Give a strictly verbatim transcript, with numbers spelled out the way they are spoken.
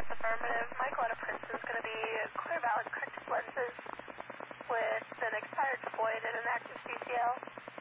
Yes, affirmative. Michael out of Princeton is going to be clear valid corrective lenses with an expired void and an active C C L.